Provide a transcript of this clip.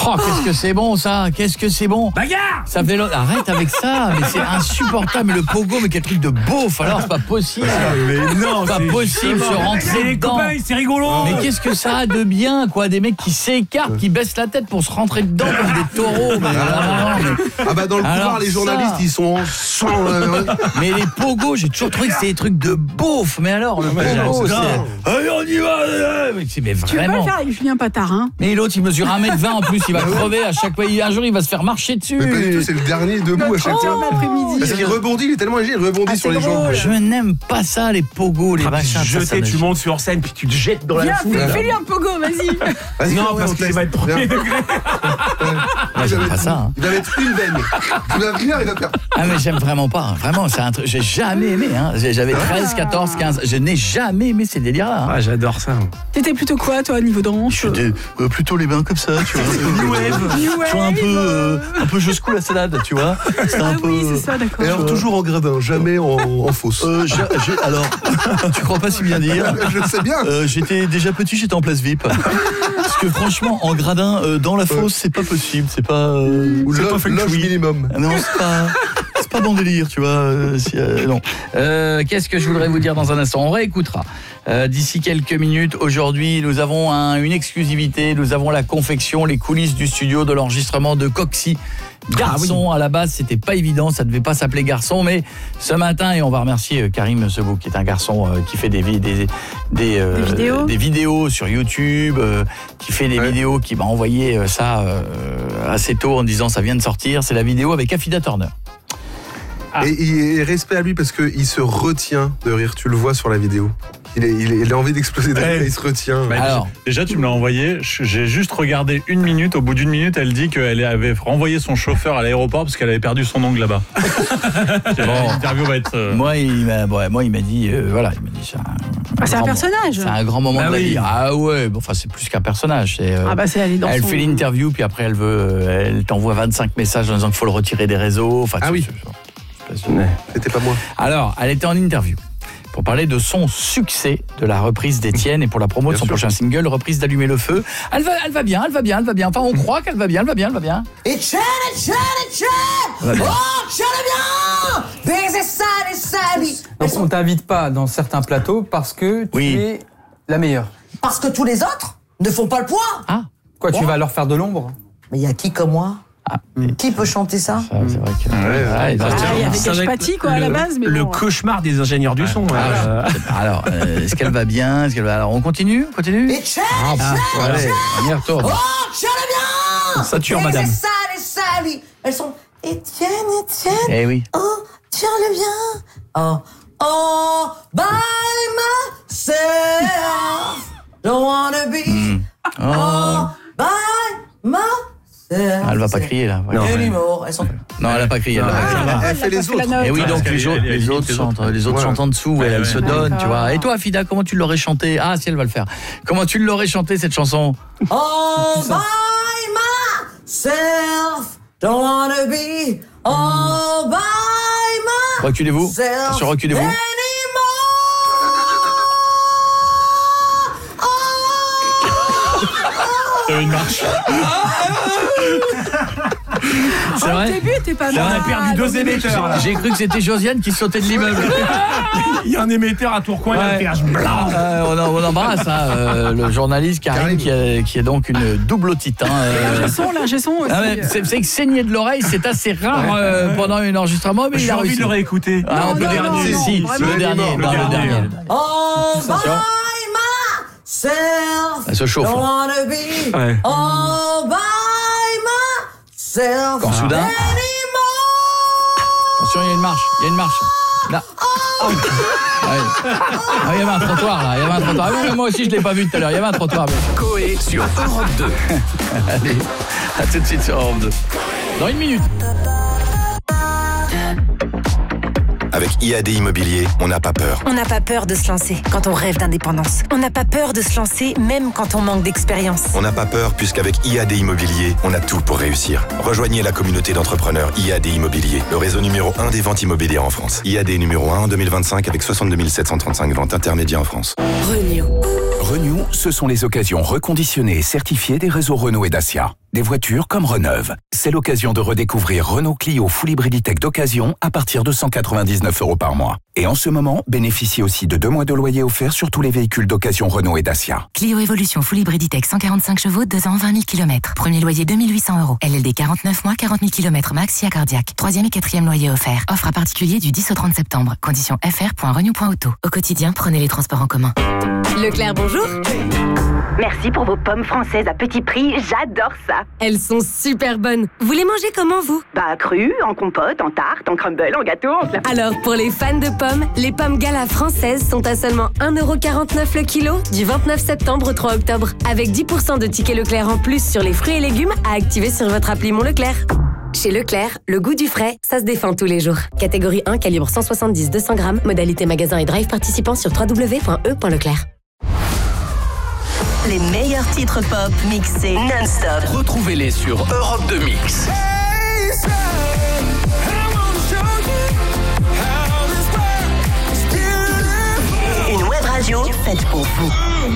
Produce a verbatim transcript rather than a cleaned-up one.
Oh, qu'est-ce que c'est bon ça? Qu'est-ce que c'est bon? Bagarre! Ça fait long... Arrête avec ça, mais c'est insupportable. Mais le pogo, mais quel truc de beauf. Alors c'est pas possible. Mais non, c'est pas c'est possible se rentrer les dedans. copains, c'est rigolo. Mais qu'est-ce que ça a de bien, quoi? Des mecs qui s'écartent, qui baissent la tête pour se rentrer dedans comme des taureaux. Mais, ah, non, mais... ah bah dans le couloir, Alors les journalistes, ça... ils sont en sang. Là. Mais les pogos, j'ai toujours trouvé que c'était des trucs de beauf. Mais alors, le pogo, c'est... Allez, on y va. Mais Tu veux pas vraiment... le faire avec Julien Patard, hein? Mais l'autre, il mesure un mètre vingt en plus, il va crever à chaque fois. Un jour, il va se faire marcher dessus. Mais pas du tout, c'est le dernier debout à chaque Oh, fois. l'après-midi. Parce qu'il rebondit, il est tellement léger, il rebondit Ah, sur c'est les jambes. drôle. Je n'aime pas ça, les pogos, les Ah, puis machins. ça, ça jeter, me- tu montes sur scène, puis tu te jettes dans la Viens, foule. fais- fais-lui un pogo, vas-y. Vas-y, Non, ouais, parce on qu'il teste. va être premier Viens. degré. Moi, j'aime pas ça. Hein. Il va mettre une veine. Tu vas venir, il va faire. Ah, mais j'aime vraiment pas. Vraiment, c'est un truc. J'ai jamais aimé. Hein. J'avais treize, quatorze, quinze. Je n'ai jamais aimé ces délires-là. Hein. Ah, j'adore ça. T'étais plutôt quoi, toi, au niveau de hanche? J'étais euh, plutôt les bains comme ça, tu vois. New wave. New Tu vois, un wave, peu, euh. euh, un peu je secoue la salade, tu vois. C'est un Ah peu. oui, c'est ça, d'accord. Et alors, toujours en gradin, jamais en, en fausse. Euh, j'ai- j'ai- alors, tu crois pas si bien dire. Je le sais bien. Euh, j'étais déjà petit, j'étais en place V I P. Parce que franchement, en gradin, euh, dans la fosse, c'est pas possible. C'est pas. Euh, Ou c'est loge, pas feng loge shui. minimum. Non, c'est pas. C'est pas bon délire, tu vois. Euh, si, euh, non. Euh, qu'est-ce que je voudrais vous dire dans un instant? On réécoutera. Euh, d'ici quelques minutes. Aujourd'hui, nous avons un, une exclusivité. Nous avons la confection, les coulisses du studio de l'enregistrement de Coxy. Garçon, à la base, c'était pas évident, ça devait pas s'appeler Garçon, mais ce matin, et on va remercier euh, Karim Sebou, qui est un garçon euh, qui fait des, vi- des, des, euh, Des vidéos. des vidéos sur YouTube, euh, qui fait des Ouais. vidéos, qui m'a envoyé euh, ça euh, assez tôt en disant ça vient de sortir. C'est la vidéo avec Affida Turner. Ah. Et, et respect à lui parce qu'il se retient de rire. Tu le vois sur la vidéo. Il, est, il, est, il a envie d'exploser de rire, Ouais. mais il se retient. Bah, Alors. déjà, tu me l'as envoyé. je- J'ai juste regardé une minute. Au bout d'une minute, elle dit qu'elle avait renvoyé son chauffeur à l'aéroport parce qu'elle avait perdu son ongle là-bas. L'interview va être. euh, Moi, il m'a, ouais, moi, il m'a dit, euh, voilà, il m'a dit ça. Ah, c'est un personnage. C'est un grand moment Bah de la oui. vie. Ah ouais, bon, enfin, c'est plus qu'un personnage. C'est, euh, Ah bah c'est aller dans elle son... fait l'interview, puis après, elle veut, euh, elle t'envoie vingt-cinq messages en disant qu'il faut le retirer des réseaux. Enfin, Ah tu- oui. tu- espèce de- C'était pas moi. Alors, elle était en interview pour parler de son succès de la reprise d'Étienne et pour la promo de Bien son sûr. prochain single, reprise d'Allumer le feu. Elle va, elle va bien, elle va bien, elle va bien. Enfin, on croit qu'elle va bien, elle va bien, elle va bien. Etienne, Etienne, Etienne! Elle va bien. Oh, je le bien! Baiser sale et sali! Donc on t'invite pas dans certains plateaux parce que tu Oui. es la meilleure. Parce que tous les autres ne font pas le poids. Ah, Quoi, tu Bon. vas leur faire de l'ombre? Mais il y a qui comme moi? Ah. Qui peut chanter ça? ça, c'est vrai que. Ouais, ouais, Ah, il y avait Ça va être Gashpati, quoi, à la le- base, mais Le bon. cauchemar des ingénieurs du son. Ah, euh, Alors, euh, est-ce qu'elle va bien? Est-ce qu'elle va... Alors, on continue, on continue. Etienne, Ah, allez, on y retourne. oh, je le bien! Ça tue, madame. Baiser sale et sali! Elles sont Etienne, Etienne! Eh oui. Oh, tiens le bien! Oh, oh, by myself! Don't wanna be Oh. by myself! Elle va pas crier là. Ouais. Non. Anymore. Elles sont... Non, elle a pas crié. Elle a pas crié. Elle, elle fait les Elle a pas fait la autres. note. Et oui, Ouais, donc parce les qu'elle- autres, elle- elle les limite autres les chantent, autres. les autres Ouais. chantent en dessous. Ouais, Elle, elle ouais. se donne, tu vois. D'accord. Et toi, Fida, comment tu l'aurais chanté? Ah, si elle va le faire. Comment tu l'aurais chanté cette chanson? All by myself. Don't wanna be all by myself. Reculez-vous. Attention, reculez-vous. Anymore. Il y avait une marche. C'est Au vrai. début, t'es pas C'est mal. vrai. On a perdu deux émetteurs là. J'ai cru que c'était Josiane qui sautait de l'immeuble. Il y a un émetteur à Tourcoing, il y a un Ouais. péage blanc. Euh, on, en- on embrasse hein, euh, le journaliste Karim, Karim. Qui, est, qui est donc une double otite. Hein, euh. L'ingé son, l'ingé son aussi. Ah ouais, c'est, c'est que saigner de l'oreille, c'est assez rare euh, pendant un enregistrement, mais il J'ai a envie réussi. de le réécouter. Ah, on Non, peut non, dire non, si, non, si, vraiment. le dernier, Le non, le dernier. dernier. All by Attention. myself. Elle se chauffe. Don't wanna be Ouais. all by myself. Quand soudain- Anymore. Attention, il y a une marche, il y a une marche. Là. Ah, ouais. Ah, il y avait un trottoir là, il y avait un trottoir. Ah, mais moi aussi je l'ai pas vu tout à l'heure, il y avait un trottoir. mais- Coé sur Europe deux. Allez, à tout de suite sur Europe deux. Dans une minute. Avec I A D Immobilier, on n'a pas peur. On n'a pas peur de se lancer quand on rêve d'indépendance. On n'a pas peur de se lancer même quand on manque d'expérience. On n'a pas peur puisqu'avec I A D Immobilier, on a tout pour réussir. Rejoignez la communauté d'entrepreneurs I A D Immobilier, le réseau numéro un des ventes immobilières en France. I A D numéro un en deux mille vingt-cinq avec soixante-deux mille sept cent trente-cinq ventes intermédiaires en France. Renew. Renew, ce sont les occasions reconditionnées et certifiées des réseaux Renault et Dacia. Des voitures comme Reneuve. C'est l'occasion de redécouvrir Renault Clio Full Hybriditech d'occasion à partir de cent quatre-vingt-dix-neuf euros par mois. Et en ce moment, bénéficiez aussi de deux mois de loyer offert sur tous les véhicules d'occasion Renault et Dacia. Clio Evolution Full Hybriditech cent quarante-cinq chevaux, deux ans, vingt mille kilomètres. Premier loyer deux mille huit cents euros. L L D quarante-neuf mois, quarante mille kilomètres max, S I A cardiaque. Troisième et quatrième loyer offert. Offre à particulier du dix au trente septembre. Conditions f r point renew point auto. Au quotidien, prenez les transports en commun. Leclerc, bonjour. Merci pour vos pommes françaises à petit prix, j'adore ça. Elles sont super bonnes. Vous les mangez comment, vous? Bah, crues, en compote, en tarte, en crumble, en gâteau, en clap. Alors, pour les fans de pommes, les pommes Gala françaises sont à seulement un euro quarante-neuf le kilo du vingt-neuf septembre au trois octobre. Avec dix pour cent de tickets Leclerc en plus sur les fruits et légumes à activer sur votre appli Mon Leclerc. Chez Leclerc, le goût du frais, ça se défend tous les jours. Catégorie un, calibre cent soixante-dix à deux cents grammes. Modalité magasin et drive participant sur w w w point e point leclerc. Les meilleurs titres pop mixés non-stop. Retrouvez-les sur Europe deux Mix. Une web radio faite pour vous.